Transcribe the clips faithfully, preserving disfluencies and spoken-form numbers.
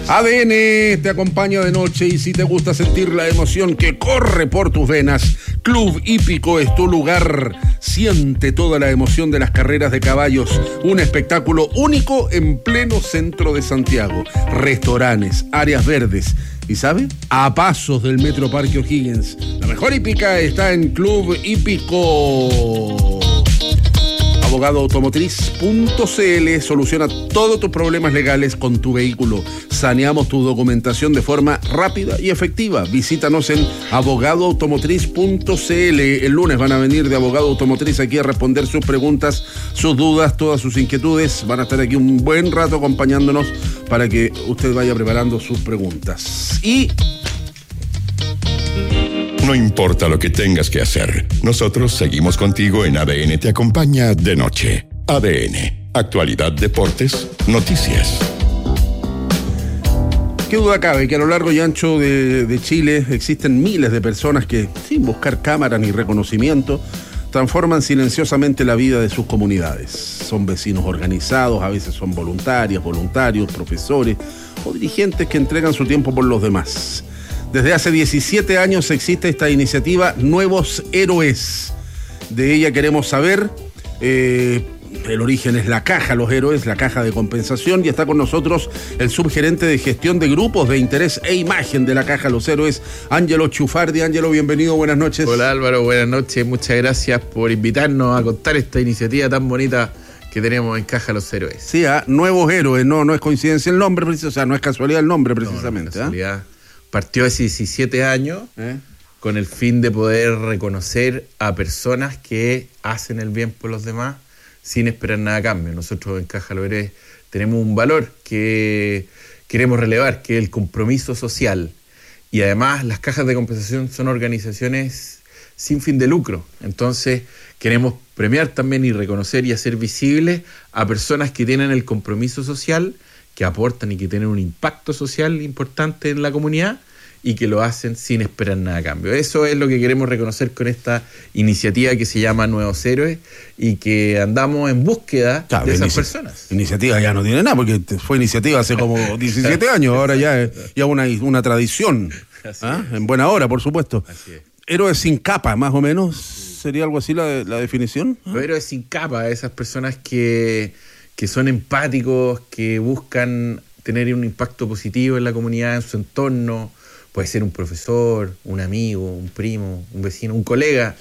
A D N te acompaña de noche y si te gusta sentir la emoción que corre por tus venas, Club Hípico es tu lugar. Siente toda la emoción de las carreras de caballos, un espectáculo único en pleno centro de Santiago. Restaurantes, áreas verdes y, ¿sabe? A pasos del Metro Parque O'Higgins. La mejor hípica está en Club Hípico. abogado automotriz punto c l soluciona todos tus problemas legales con tu vehículo. Saneamos tu documentación de forma rápida y efectiva. Visítanos en abogado automotriz punto c l. El lunes van a venir de Abogado Automotriz aquí a responder sus preguntas, sus dudas, todas sus inquietudes. Van a estar aquí un buen rato acompañándonos para que usted vaya preparando sus preguntas. Y no importa lo que tengas que hacer, nosotros seguimos contigo en A D N Te Acompaña de Noche. A D N, actualidad, deportes, noticias. Qué duda cabe que a lo largo y ancho de, de Chile existen miles de personas que, sin buscar cámara ni reconocimiento, transforman silenciosamente la vida de sus comunidades. Son vecinos organizados, a veces son voluntarias, voluntarios, profesores o dirigentes que entregan su tiempo por los demás. Desde hace diecisiete años existe esta iniciativa Nuevos Héroes. De ella queremos saber, eh, el origen es la Caja Los Héroes, la Caja de Compensación, y está con nosotros el subgerente de gestión de grupos de interés e imagen de la Caja Los Héroes, Ángelo Chufardi. Ángelo, bienvenido, buenas noches. Hola Álvaro, buenas noches, muchas gracias por invitarnos a contar esta iniciativa tan bonita que tenemos en Caja Los Héroes. Sí, ¿eh? Nuevos Héroes, no, no es coincidencia el nombre, o sea, no es casualidad el nombre precisamente. No, no es casualidad. ¿Eh? Partió hace diecisiete años ¿Eh? con el fin de poder reconocer a personas que hacen el bien por los demás sin esperar nada a cambio. Nosotros en Caja Los Héroes tenemos un valor que queremos relevar, que es el compromiso social. Y además las cajas de compensación son organizaciones sin fin de lucro. Entonces queremos premiar también y reconocer y hacer visibles a personas que tienen el compromiso social, que aportan y que tienen un impacto social importante en la comunidad y que lo hacen sin esperar nada a cambio. Eso es lo que queremos reconocer con esta iniciativa que se llama Nuevos Héroes y que andamos en búsqueda claro, de esas inici- personas. Iniciativa ya no tiene nada, porque fue iniciativa hace como diecisiete años, ahora ya es ya una, una tradición. ¿Ah? En buena hora, por supuesto. Así es. Héroes sin capa, más o menos, ¿sería algo así la, la definición? ¿Ah? Los héroes sin capa, esas personas que... que son empáticos, que buscan tener un impacto positivo en la comunidad, en su entorno. Puede ser un profesor, un amigo, un primo, un vecino, un colega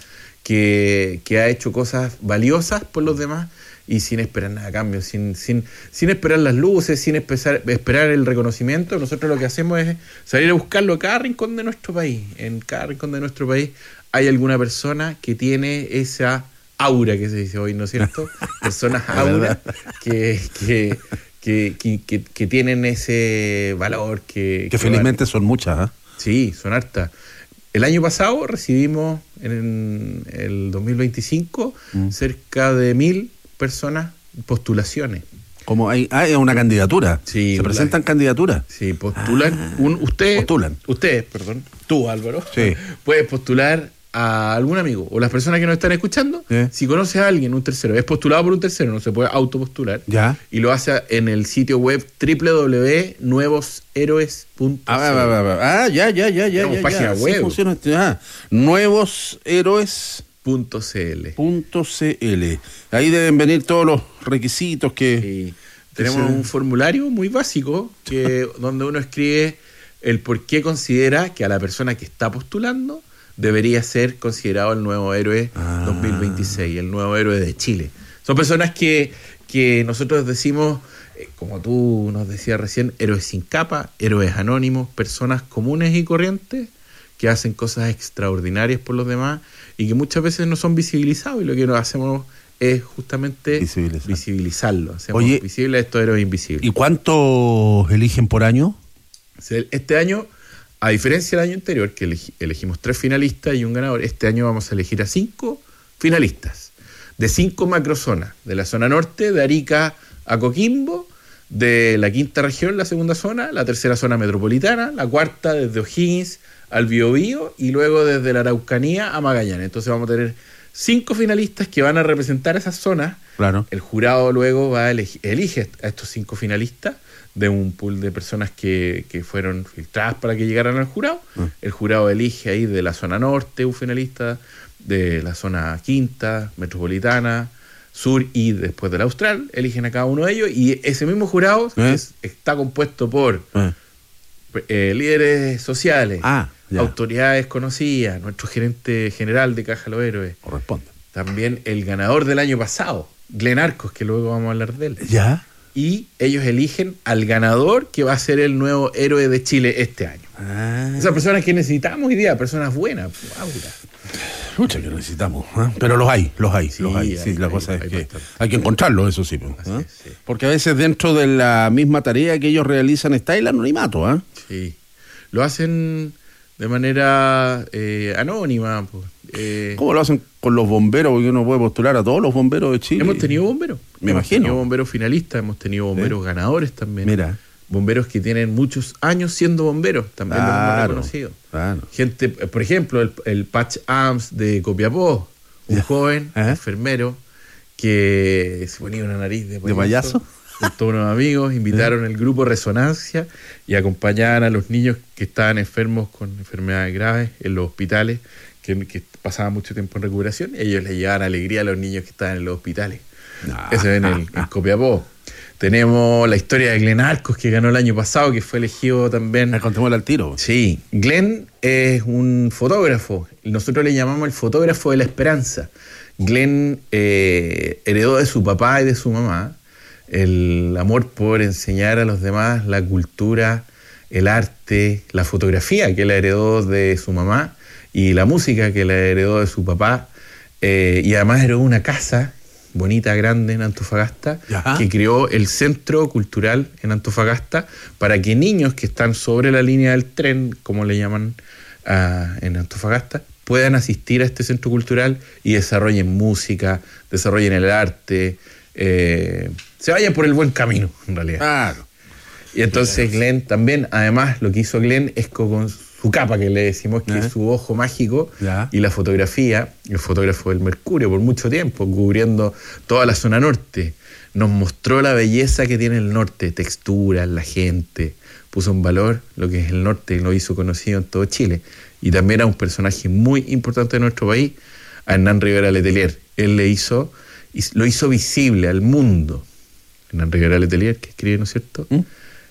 que, que ha hecho cosas valiosas por los demás y sin esperar nada a cambio, sin, sin, sin esperar las luces, sin esperar, esperar el reconocimiento. Nosotros lo que hacemos es salir a buscarlo a cada rincón de nuestro país. En cada rincón de nuestro país hay alguna persona que tiene esa aura que se dice hoy, ¿no es cierto? Personas aura que, que, que, que, que, que tienen ese valor. Que, que, que felizmente van. Son muchas, ¿eh? Sí, son hartas. El año pasado recibimos, en el dos mil veinticinco, mm. cerca de mil personas, postulaciones. Como hay, hay una candidatura. Sí, se presentan la, candidaturas. Sí, postulan. Ah, un, usted, postulan. Usted, perdón, tú Álvaro, sí. puedes postular a algún amigo o las personas que nos están escuchando. ¿Eh? Si conoces a alguien, un tercero, es postulado por un tercero, no se puede autopostular. Ya. Y lo hace en el sitio web doble u doble u doble u punto nuevos héroes punto c l. Ah, ah, ya, ya, ya, ya. Tenemos ya, página ya. web. Sí, funciona. Ah, nuevos héroes punto c l. Punto cl. Ahí deben venir todos los requisitos que... Sí. Tenemos sí. un formulario muy básico que donde uno escribe el por qué considera que a la persona que está postulando debería ser considerado el nuevo héroe ah. dos mil veintiséis, el nuevo héroe de Chile. Son personas que, que nosotros decimos, eh, como tú nos decías recién, héroes sin capa, héroes anónimos, personas comunes y corrientes que hacen cosas extraordinarias por los demás y que muchas veces no son visibilizados, y lo que nos hacemos es justamente Visibilizar. visibilizarlo. Hacemos Oye, visible a estos héroes invisibles. ¿Y cuántos eligen por año? Este año, a diferencia del año anterior, que eleg- elegimos tres finalistas y un ganador, este año vamos a elegir a cinco finalistas de cinco macrozonas, de la zona norte, de Arica a Coquimbo, de la quinta región, la segunda zona, la tercera zona metropolitana, la cuarta desde O'Higgins al Biobío y luego desde la Araucanía a Magallanes. Entonces vamos a tener cinco finalistas que van a representar esas zonas. Claro. El jurado luego va a elegir, elige a estos cinco finalistas de un pool de personas que, que fueron filtradas para que llegaran al jurado. Uh. El jurado elige ahí de la zona norte un finalista, de la zona quinta, metropolitana, sur y después del austral, eligen a cada uno de ellos, y ese mismo jurado ¿Eh? es, está compuesto por ¿Eh? Eh, líderes sociales, ah, autoridades conocidas, nuestro gerente general de Caja Los Héroes. Corresponde. También el ganador del año pasado, Glenn Arcos, que luego vamos a hablar de él. ¿Ya? Y ellos eligen al ganador que va a ser el nuevo héroe de Chile este año. Ah. Esas personas que necesitamos hoy día, personas buenas, Aura. Muchas que necesitamos, ¿eh? Pero los hay, los hay, sí, los hay. Sí, hay, la hay, cosa hay, es hay que bastante. Hay que encontrarlos, eso sí, ¿eh? es, sí. Porque a veces dentro de la misma tarea que ellos realizan está el anonimato, ¿eh? Sí, lo hacen de manera eh, anónima. Pues. Eh, ¿Cómo lo hacen con los bomberos? Porque uno puede postular a todos los bomberos de Chile. Hemos tenido bomberos. Me hemos imagino. Hemos tenido bomberos finalistas, hemos tenido bomberos ¿Eh? ganadores también. Mira. Bomberos que tienen muchos años siendo bomberos, también claro, los hemos reconocido. Claro. Gente, por ejemplo, el, el Patch Arms de Copiapó, un ¿Ya? joven ¿Eh? enfermero que se ponía una nariz de payaso. ¿De payaso? Con todos unos amigos, invitaron el grupo Resonancia y acompañaban a los niños que estaban enfermos con enfermedades graves en los hospitales, que, que pasaban mucho tiempo en recuperación. Ellos les llevaban alegría a los niños que estaban en los hospitales. Ah, Eso en, el, en Copiapó. Tenemos la historia de Glenn Arcos, que ganó el año pasado, que fue elegido también. Contémosle al tiro. Sí. Glenn es un fotógrafo. Nosotros le llamamos el fotógrafo de la esperanza. Glenn eh, heredó de su papá y de su mamá el amor por enseñar a los demás la cultura, el arte, la fotografía que él heredó de su mamá y la música que le heredó de su papá. Eh, y además heredó una casa bonita, grande en Antofagasta, Ajá. que creó el Centro Cultural en Antofagasta para que niños que están sobre la línea del tren, como le llaman uh, en Antofagasta, puedan asistir a este centro cultural y desarrollen música, desarrollen el arte, eh, se vayan por el buen camino, en realidad. Claro. Y entonces Glenn también, además, lo que hizo Glenn es con su capa, que le decimos que ¿Eh? es su ojo mágico, ¿Ya? y la fotografía, el fotógrafo del Mercurio por mucho tiempo, cubriendo toda la zona norte, nos mostró la belleza que tiene el norte, texturas, la gente, puso en valor lo que es el norte y lo hizo conocido en todo Chile. Y también a un personaje muy importante de nuestro país, a Hernán Rivera Letelier. Él le hizo, lo hizo visible al mundo. Hernán Rivera Letelier, que escribe, ¿no es cierto? ¿Mm?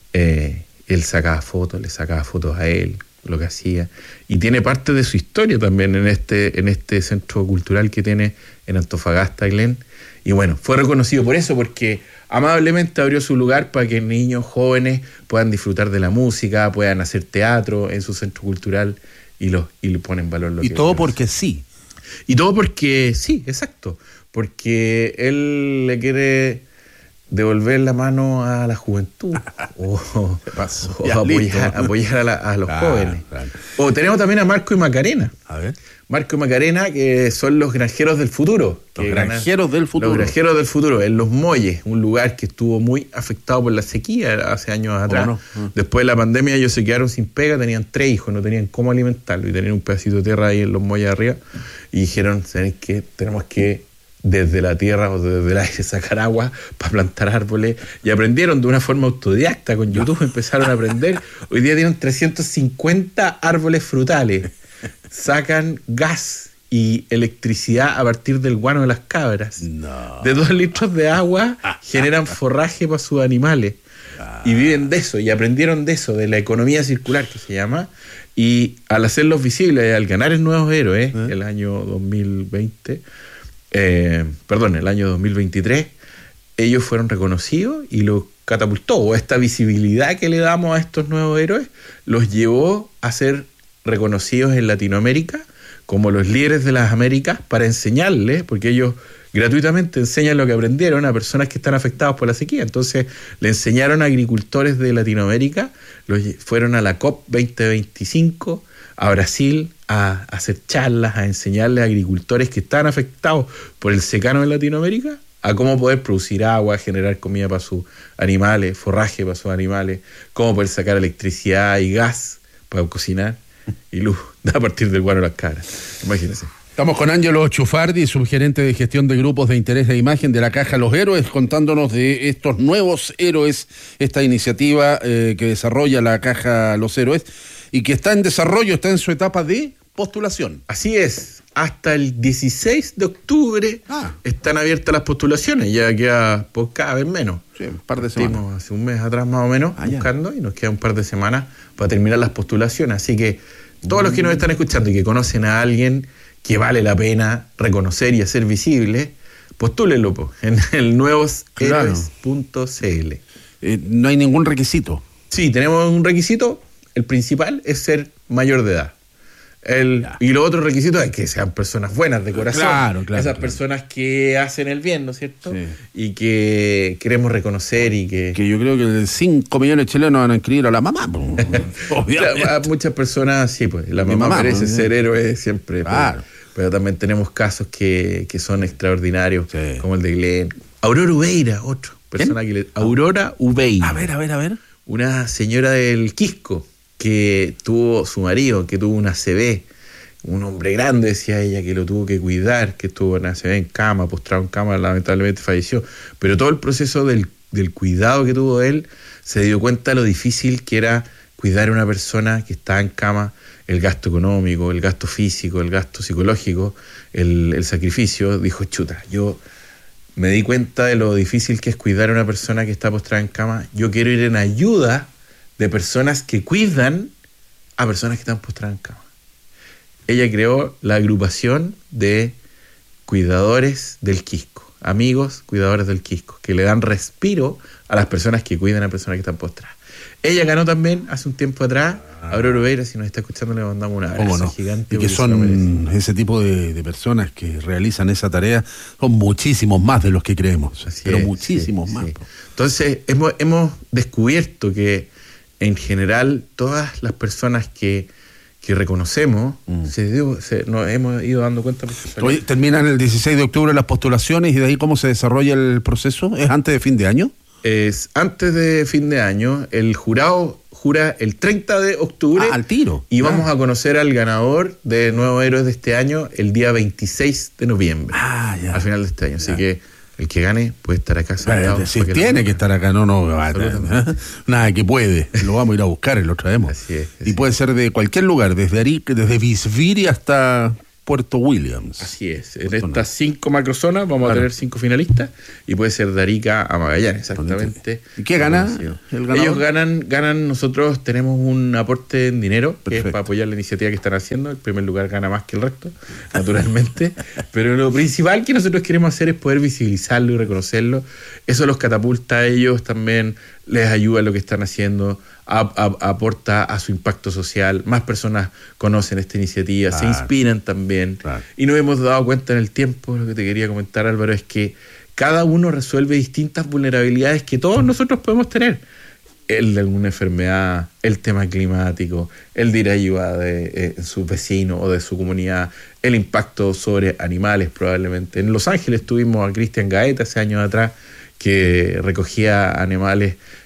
Eh, él sacaba fotos, le sacaba fotos a él, lo que hacía, y tiene parte de su historia también en este, en este centro cultural que tiene en Antofagasta, Glenn. Y bueno, fue reconocido por eso, porque amablemente abrió su lugar para que niños jóvenes puedan disfrutar de la música, puedan hacer teatro en su centro cultural y, lo, y le ponen valor lo y que todo porque sí. Y todo porque sí, exacto, porque él le quiere devolver la mano a la juventud o, o apoyar, apoyar a, la, a los claro, jóvenes. Claro. O tenemos también a Marco y Macarena. A ver. Marco y Macarena, que son los granjeros del futuro. Los granjeros ganan, del futuro. Los granjeros del futuro, en Los Molles, un lugar que estuvo muy afectado por la sequía hace años atrás. No? Uh. Después de la pandemia ellos se quedaron sin pega, tenían tres hijos, no tenían cómo alimentarlo y tenían un pedacito de tierra ahí en Los Molles arriba y dijeron, que tenemos que desde la tierra o desde el aire sacar agua para plantar árboles, y aprendieron de una forma autodidacta con YouTube, empezaron a aprender. Hoy día tienen trescientos cincuenta árboles frutales, sacan gas y electricidad a partir del guano de las cabras. No. De dos litros de agua generan forraje para sus animales y viven de eso, y aprendieron de eso, de la economía circular que se llama. Y al hacerlos visibles, al ganar el Nuevos Héroes ¿Eh? el año dos mil veinte, Eh, perdón, el año dos mil veintitrés, ellos fueron reconocidos y lo catapultó, o esta visibilidad que le damos a estos nuevos héroes los llevó a ser reconocidos en Latinoamérica como los líderes de las Américas, para enseñarles, porque ellos gratuitamente enseñan lo que aprendieron a personas que están afectadas por la sequía. Entonces le enseñaron a agricultores de Latinoamérica, los fueron a la COP veinte veinticinco a Brasil a hacer charlas, a enseñarles a agricultores que están afectados por el secano en Latinoamérica a cómo poder producir agua, generar comida para sus animales, forraje para sus animales, cómo poder sacar electricidad y gas para cocinar y luz a partir del guano de las cabras. Imagínense. Estamos con Ángelo Chufardi, subgerente de gestión de grupos de interés de imagen de la Caja Los Héroes, contándonos de estos nuevos héroes, esta iniciativa eh, que desarrolla la Caja Los Héroes y que está en desarrollo, está en su etapa de postulación. Así es, hasta el dieciséis de octubre ah. están abiertas las postulaciones, ya queda por cada vez menos. Sí, un par de semanas. Estuvimos hace un mes atrás más o menos ah, buscando ya. Y nos queda un par de semanas para terminar las postulaciones, así que todos mm. los que nos están escuchando y que conocen a alguien que vale la pena reconocer y hacer visible, postúlenlo po, en el nuevos héroes punto c l. Eh, no hay ningún requisito. Sí, tenemos un requisito, el principal es ser mayor de edad. El, y los otros requisitos es que sean personas buenas de corazón, claro, claro, esas claro. personas que hacen el bien, ¿no es cierto? Sí. Y que queremos reconocer y que... Que yo creo que cinco millones de chilenos van a inscribir a la mamá. Obviamente. Muchas personas, sí, pues la mamá, mamá merece pues, ser héroe siempre. Claro. Pero, pero también tenemos casos que, que son extraordinarios, sí. como el de Glenn. Aurora Ubeira, otro. Persona que le, Aurora Ubeira. A ver, a ver, a ver. Una señora del Quisco que tuvo su marido, que tuvo una A C V, un hombre grande, decía ella, que lo tuvo que cuidar, que estuvo en A C V en cama, postrado en cama, lamentablemente falleció. Pero todo el proceso del, del cuidado que tuvo él, se dio cuenta de lo difícil que era cuidar a una persona que estaba en cama, el gasto económico, el gasto físico, el gasto psicológico, el, el sacrificio. Dijo, chuta, yo me di cuenta de lo difícil que es cuidar a una persona que está postrada en cama. Yo quiero ir en ayuda de personas que cuidan a personas que están postradas en cama. Ella creó la agrupación de cuidadores del Quisco, amigos cuidadores del Quisco, que le dan respiro a las personas que cuidan a personas que están postradas. Ella ganó también hace un tiempo atrás. Ah. Aurora Ubeira, si nos está escuchando, le mandamos un abrazo no? gigante. Y que son ese tipo de, de personas que realizan esa tarea, son muchísimos más de los que creemos, Así pero es, muchísimos sí, más. Sí. Entonces, hemos, hemos descubierto que en general todas las personas que, que reconocemos, mm. se dio, se, nos hemos ido dando cuenta. Oye, terminan el dieciséis de octubre las postulaciones y de ahí cómo se desarrolla el proceso. ¿Es antes de fin de año? Es antes de fin de año. El jurado jura el treinta de octubre. Ah, al tiro. Y vamos ah. a conocer al ganador de Nuevos Héroes de este año el día veintiséis de noviembre. Ah, ya. Al final de este año. Así ya. que el que gane puede estar acá sentado. Si tiene que, que estar acá, no, no, nada, nada que puede. Lo vamos a ir a buscar y lo traemos. Así es. Así y puede ser de cualquier lugar, desde Arica, desde Visviri hasta Puerto Williams. Así es. En estas cinco macrozonas vamos claro. a tener cinco finalistas y puede ser de Arica a Magallanes, exactamente. ¿Y qué gana el ganador? Ellos ganan, ganan, nosotros tenemos un aporte en dinero, Perfecto. que es para apoyar la iniciativa que están haciendo. El primer lugar gana más que el resto, naturalmente. Pero lo principal que nosotros queremos hacer es poder visibilizarlo y reconocerlo. Eso los catapulta a ellos también, les ayuda en lo que están haciendo, a, a, aporta a su impacto social, más personas conocen esta iniciativa, claro. se inspiran también, claro. y nos hemos dado cuenta en el tiempo, lo que te quería comentar, Álvaro, es que cada uno resuelve distintas vulnerabilidades que todos nosotros podemos tener, el de alguna enfermedad, el tema climático, el de ir a ayudar de eh, su vecino o de su comunidad, el impacto sobre animales probablemente. En Los Ángeles tuvimos a Cristian Gaeta hace años atrás, que recogía animales